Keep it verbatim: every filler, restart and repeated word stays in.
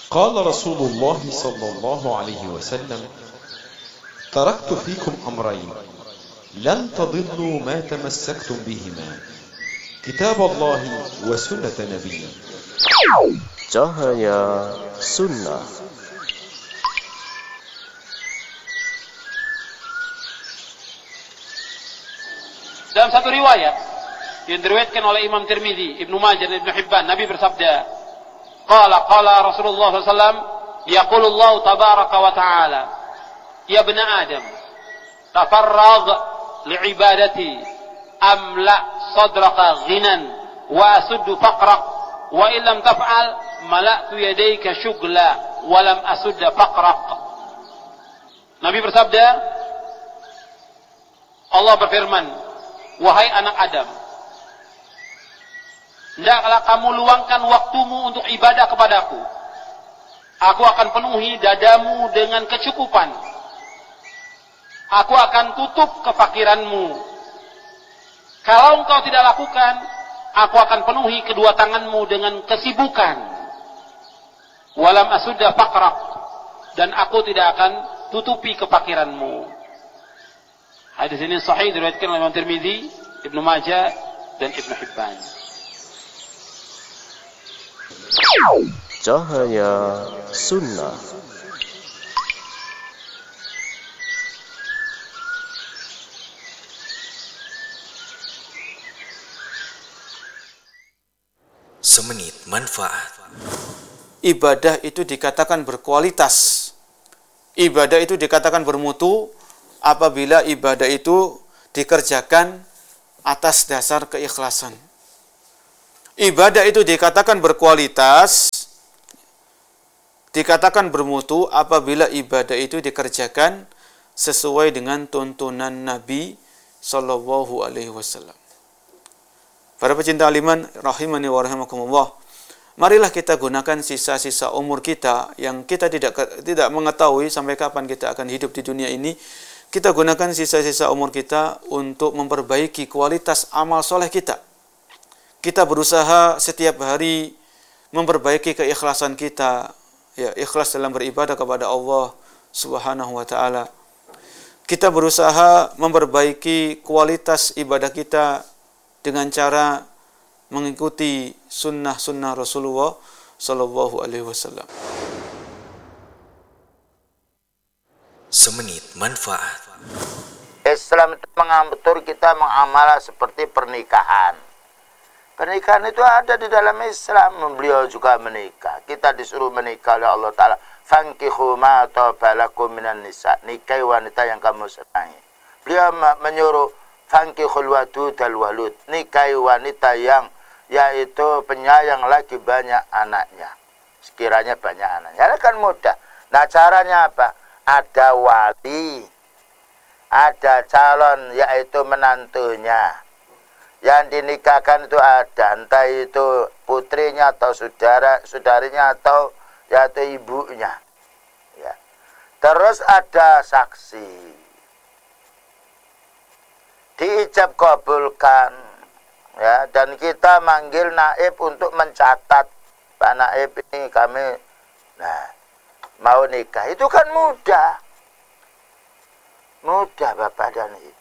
قال رسول الله صلى الله عليه وسلم: تركت فيكم أمرين لن تضلوا ما تمسكتم بهما، كتاب الله وسنة نبيه. Cahaya Sunnah. Dalam satu riwayat yang diriwayatkan oleh Imam Tirmidzi, Ibnu Majah dan Ibnu Hibban, Nabi bersabda, qala qala Rasulullah sallallahu alaihi wasallam, yaqulu Allah tabaraka wa ta'ala, ya bani Adam, tafarrag li'ibadati amla sadraka ghinan wa asuddu faqrak wa illam taf'al mala'tu yadayka syugla wa lam asudda faqrak. Nabi bersabda, Allah berfirman, wahai anak Adam, hendaklah kamu luangkan waktumu untuk ibadah kepadaku. Aku akan penuhi dadamu dengan kecukupan. Aku akan tutup kefakiranmu. Kalau engkau tidak lakukan, aku akan penuhi kedua tanganmu dengan kesibukan. Walam asudda faqrak, dan aku tidak akan tutupi kefakiranmu. Hadis ini sahih diriwayatkan oleh Imam Tirmidzi, Ibnu Majah dan Ibnu Hibban. Cahaya Sunnah. Semenit manfaat. Ibadah itu dikatakan berkualitas. Ibadah itu dikatakan bermutu apabila ibadah itu dikerjakan atas dasar keikhlasan. Ibadah itu dikatakan berkualitas, dikatakan bermutu apabila ibadah itu dikerjakan sesuai dengan tuntunan Nabi sallallahu alaihi wasallam. Para pecinta aliman rahimani wa rahimakumullah, marilah kita gunakan sisa-sisa umur kita yang kita tidak tidak mengetahui sampai kapan kita akan hidup di dunia ini. Kita gunakan sisa-sisa umur kita untuk memperbaiki kualitas amal soleh kita. Kita berusaha setiap hari memperbaiki keikhlasan kita, ya, ikhlas dalam beribadah kepada Allah Subhanahu wa taala. Kita berusaha memperbaiki kualitas ibadah kita dengan cara mengikuti sunnah-sunnah Rasulullah sallallahu alaihi wasallam. Semenit manfaat. Islam itu mengatur kita mengamal seperti pernikahan. Pernikahan itu ada di dalam Islam. Beliau juga menikah. Kita disuruh menikah oleh Allah Ta'ala. Fankihu ma tabalakum minan nisa. Nikahi wanita yang kamu senangi. Beliau menyuruh fankihul wadud al walud. Nikahi wanita yang yaitu penyayang lagi banyak anaknya. Sekiranya banyak anaknya. Ya kan mudah. Nah caranya apa? Ada wali, ada calon yaitu menantunya. Yang dinikahkan itu ada, entah itu putrinya atau saudara, saudarinya atau yaitu ibunya. Ya. Terus ada saksi. Diijab kabulkan. Ya, dan kita manggil naib untuk mencatat. Pak Naib ini kami nah mau nikah, itu kan mudah. Mudah Bapak dan Ibu.